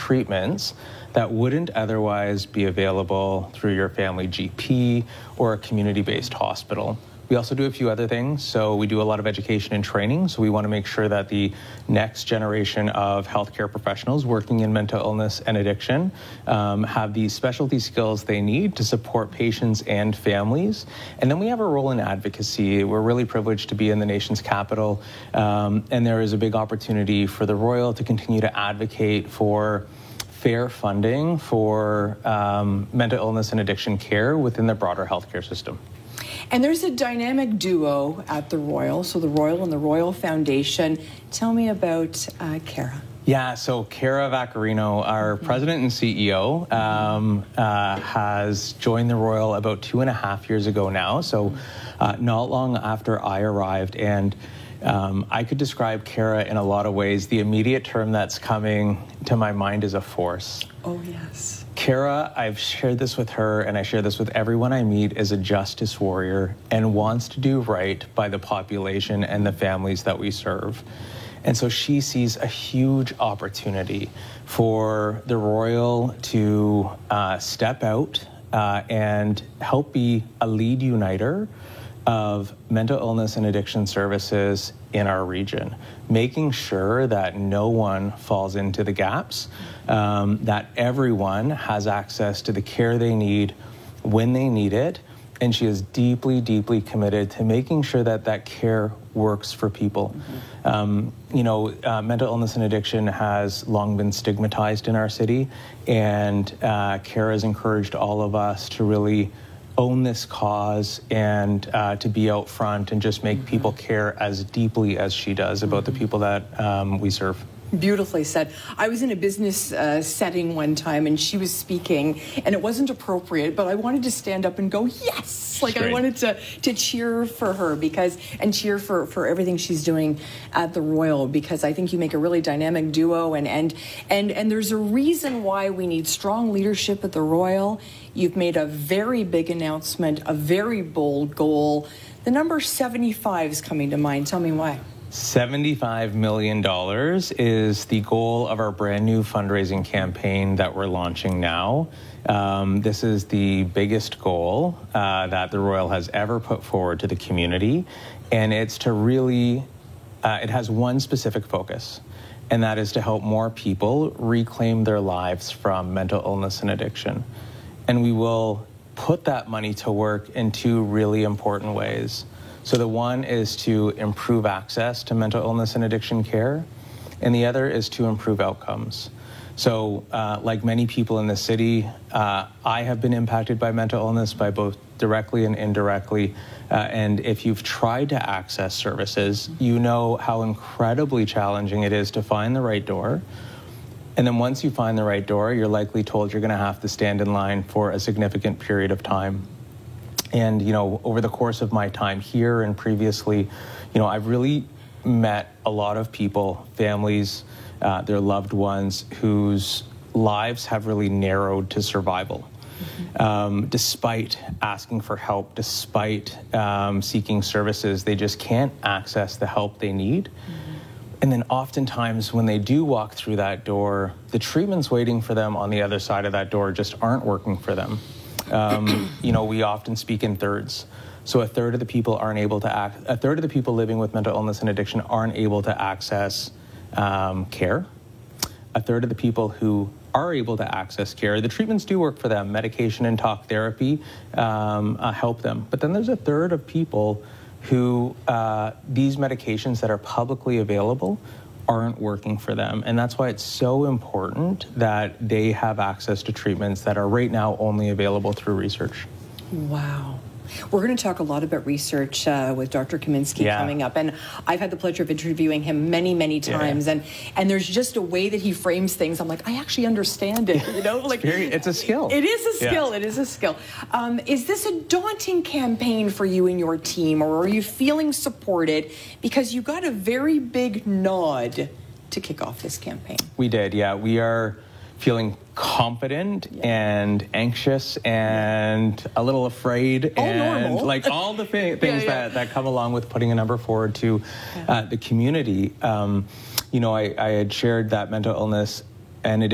treatments that wouldn't otherwise be available through your family GP or a community-based hospital. We also do a few other things. So we do a lot of education and training. So we want to make sure that the next generation of healthcare professionals working in mental illness and addiction have the specialty skills they need to support patients and families. And then we have a role in advocacy. We're really privileged to be in the nation's capital. And there is a big opportunity for the Royal to continue to advocate for fair funding for mental illness and addiction care within the broader healthcare system. And there's a dynamic duo at the Royal, so the Royal and the Royal Foundation. Tell me about Cara. Yeah, so Cara Vaccarino, our president and CEO, has joined the Royal about 2.5 years ago now, so not long after I arrived. And I could describe Cara in a lot of ways. The immediate term that's coming to my mind is a force. Oh, yes. Cara, I've shared this with her, and I share this with everyone I meet, is a justice warrior and wants to do right by the population and the families that we serve. And so she sees a huge opportunity for the Royal to step out and help be a lead uniter of mental illness and addiction services in our region, making sure that no one falls into the gaps, that everyone has access to the care they need when they need it. And she is deeply, deeply committed to making sure that that care works for people. Mental illness and addiction has long been stigmatized in our city, and Cara has encouraged all of us to really own this cause and to be out front and just make people care as deeply as she does about the people that we serve. Beautifully said. I was in a business setting one time and she was speaking and it wasn't appropriate, but I wanted to stand up and go, yes! Like I wanted to cheer for her and cheer for everything she's doing at the Royal, because I think you make a really dynamic duo and there's a reason why we need strong leadership at the Royal. You've made a very big announcement, a very bold goal. The number 75 is coming to mind. Tell me why. $75 million is the goal of our brand new fundraising campaign that we're launching now. This is the biggest goal that the Royal has ever put forward to the community, and it's to really, it has one specific focus, and that is to help more people reclaim their lives from mental illness and addiction. And we will put that money to work in two really important ways. So the one is to improve access to mental illness and addiction care, and the other is to improve outcomes. So like many people in the city, I have been impacted by mental illness by both directly and indirectly. And if you've tried to access services, you know how incredibly challenging it is to find the right door. And then once you find the right door, you're likely told you're going to have to stand in line for a significant period of time. And, over the course of my time here and previously, I've really met a lot of people, families, their loved ones whose lives have really narrowed to survival. Despite asking for help, despite seeking services, they just can't access the help they need. And then oftentimes when they do walk through that door, the treatments waiting for them on the other side of that door just aren't working for them. We often speak in thirds. So a third of the people living with mental illness and addiction aren't able to access care. A third of the people who are able to access care, the treatments do work for them. Medication and talk therapy help them. But then there's a third of people who these medications that are publicly available aren't working for them. And that's why it's so important that they have access to treatments that are right now only available through research. Wow. We're going to talk a lot about research with Dr. Kaminski coming up. And I've had the pleasure of interviewing him many, many times. And there's just a way that he frames things. I'm like, I actually understand it. It's a skill. It is a skill. It is a skill. Is this a daunting campaign for you and your team, or are you feeling supported? Because you got a very big nod to kick off this campaign. We did, yeah. We are feeling confident and anxious and a little afraid and like all the things that come along with putting a number forward to the community. I had shared that mental illness and